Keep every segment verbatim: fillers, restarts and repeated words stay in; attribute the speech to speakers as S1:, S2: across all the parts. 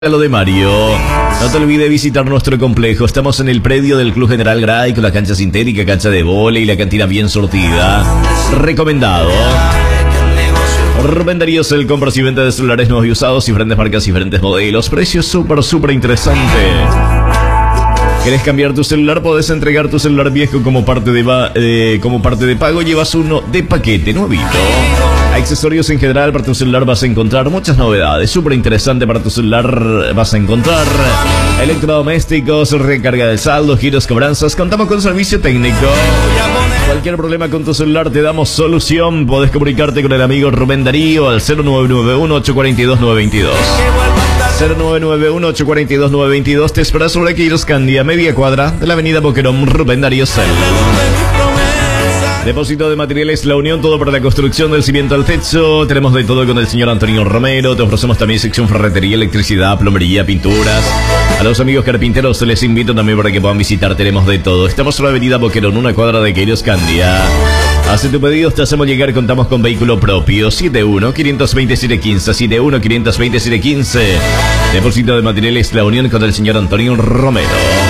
S1: Lo de Mario. No te olvides visitar nuestro complejo. Estamos en el predio del Club General Gray con la cancha sintética, cancha de vóley y la cantina bien surtida. Recomendado. Rubén Darío, el compras y venta de celulares nuevos y usados, diferentes marcas, diferentes modelos. Precios súper, súper interesante. ¿Querés cambiar tu celular? Podés entregar tu celular viejo como parte de, eh, como parte de pago. Llevas uno de paquete, nuevito. Accesorios en general para tu celular vas a encontrar muchas novedades. Súper interesante para tu celular vas a encontrar electrodomésticos, recarga de saldo, giros, cobranzas. Contamos con servicio técnico. Cualquier problema con tu celular te damos solución. Podés comunicarte con el amigo Rubén Darío al cero nueve nueve uno, ocho cuatro dos, nueve dos dos. cero nueve nueve uno, ocho cuatro dos, nueve dos dos. Te espera sobre Queiros Candia, media cuadra de la avenida Boquerón. Rubén Darío Cel. Depósito de materiales La Unión, todo para la construcción del cimiento al techo. Tenemos de todo con el señor Antonio Romero. Te ofrecemos también sección ferretería, electricidad, plomería, pinturas. A los amigos carpinteros les invito también para que puedan visitar. Tenemos de todo. Estamos en la avenida Boquerón, una cuadra de Queiros Candia. Hace tu pedido, te hacemos llegar. Contamos con vehículo propio. siete uno, cinco dos siete, uno cinco. siete uno, cinco dos siete, uno cinco. Depósito de materiales La Unión con el señor Antonio Romero.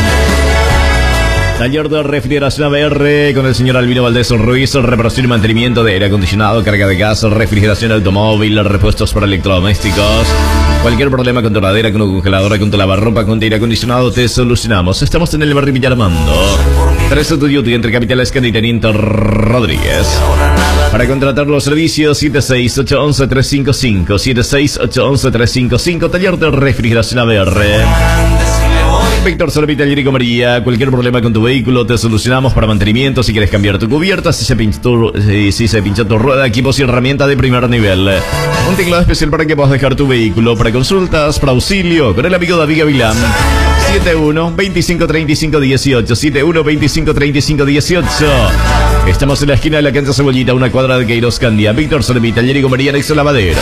S1: Taller de refrigeración A B R con el señor Albino Valdés Ruiz. Reparación y mantenimiento de aire acondicionado, carga de gas, refrigeración automóvil, repuestos para electrodomésticos. Cualquier problema con tu heladera, con tu congeladora, con tu lavarropa, con tu aire acondicionado, te solucionamos. Estamos en el barrio Villarmando. Tres Estudio entre Capitales Candy Teniente Rodríguez. Para contratar los servicios, siete seis ocho uno, tres cinco cinco. siete seis ocho uno, tres cinco cinco. Taller de refrigeración A B R. Víctor Servita Lírico María. Cualquier problema con tu vehículo te solucionamos para mantenimiento. Si quieres cambiar tu cubierta, si se pinchó tu, si, si se pinchó tu rueda, equipos y herramientas de primer nivel. Un teclado especial para que puedas dejar tu vehículo. Para consultas, para auxilio, con el amigo David Gavilán. siete uno, veinticinco, treinta y cinco, dieciocho. siete uno, veinticinco, treinta y cinco, dieciocho. Estamos en la esquina de la cancha Cebollita, una cuadra de Queiros Candia. Víctor Servita Lírico María, Nexo Lavadero.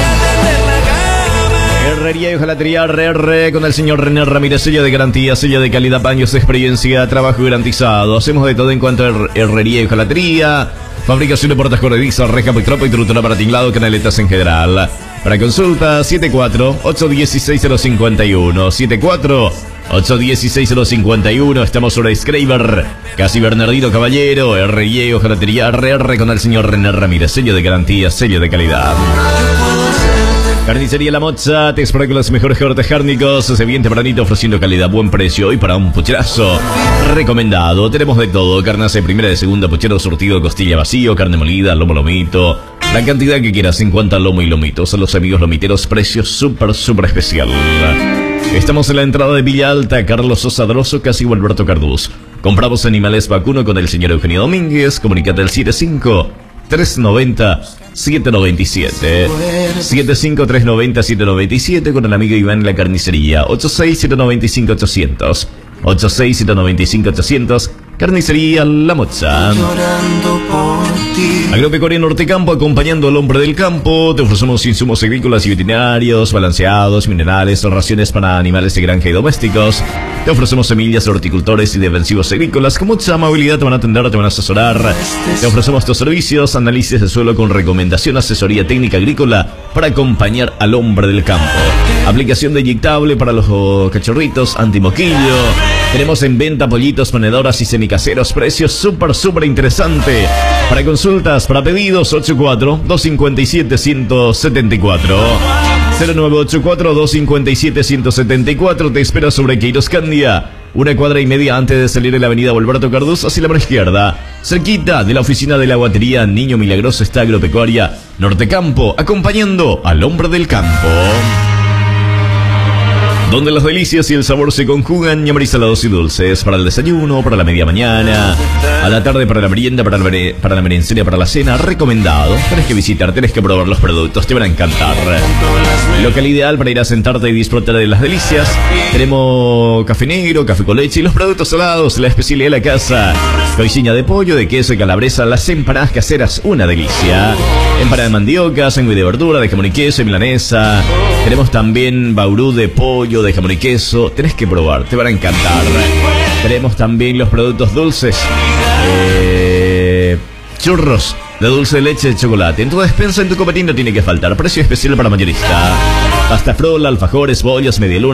S1: Herrería y hojalatería R R con el señor René Ramírez. Sello de garantía, sello de calidad, paños, experiencia, trabajo garantizado. Hacemos de todo en cuanto a her herrería y hojalatería. Fabricación de puertas corredizas, reja, tropa y trutura para tinglado, canaletas en general. Para consulta, siete cuatro, ocho uno seis, cero cinco uno. siete cuatro, ocho uno seis, cero cinco uno. Estamos sobre Scraver, casi Bernardino Caballero. Herrería y hojalatería R R con el señor René Ramírez. Sello de garantía, sello de calidad. Carnicería La Mocha, te espera con los mejores cortes cárnicos. Se viene tempranito ofreciendo calidad, buen precio. Y para un pucherazo recomendado, tenemos de todo. Carnes de primera, de segunda, puchero surtido, costilla vacío, carne molida, lomo, lomito. La cantidad que quieras en cuanto a lomo y lomitos. A los amigos lomiteros, precios súper, súper especial. Estamos en la entrada de Villa Alta, Carlos Sosa Droso, casi Alberto Cardús. Compramos animales vacuno con el señor Eugenio Domínguez. Comunicate al siete cinco, tres nueve cero, siete nueve siete. siete cinco, tres nueve cero, siete nueve siete con el amigo Iván en la carnicería. ocho seis, siete nueve cinco, ochocientos. ocho seis, siete nueve cinco, ochocientos. Carnicería La Mocha. Agropecuaria Nortecampo, acompañando al hombre del campo. Te ofrecemos insumos agrícolas y veterinarios, balanceados, minerales, raciones para animales de granja y domésticos. Te ofrecemos semillas, horticultores y defensivos agrícolas. Con mucha amabilidad te van a atender, te van a asesorar. Te ofrecemos tus servicios, análisis de suelo con recomendación, asesoría técnica agrícola para acompañar al hombre del campo. Aplicación de inyectable para los cachorritos, antimoquillo. Tenemos en venta pollitos, ponedoras y semicaseros. Precios súper, súper interesante. Para consultas, para pedidos, ocho cuatro, dos cinco siete, uno siete cuatro. cero nueve ocho cuatro, dos cinco siete, uno siete cuatro. Te espera sobre Queiros Candia, una cuadra y media antes de salir de la avenida Alberto Cardús hacia la mano izquierda. Cerquita de la oficina de la guatería Niño Milagroso está Agropecuaria Nortecampo, acompañando al hombre del campo. Donde las delicias y el sabor se conjugan. Ñamari salados y dulces. Para el desayuno, para la media mañana, a la tarde para la merienda, para la, para la merencera, para la cena. Recomendado. Tenés que visitar, tenés que probar los productos. Te van a encantar. Local ideal para ir a sentarte y disfrutar de las delicias. Tenemos café negro, café con leche y los productos salados. La especialidad de la casa. Coiciña de pollo, de queso y calabresa. Las empanadas caseras, una delicia. Empanada de mandioca, sándwich de verdura, de jamón y queso y milanesa. Tenemos también baurú de pollo, de jamón y queso. Tenés que probar, te van a encantar. Tenemos también los productos dulces. Eh, churros de dulce de leche de chocolate. En tu despensa, en tu copetín no tiene que faltar. Precio especial para mayorista. Pasta frola, alfajores, bollos, medialunas.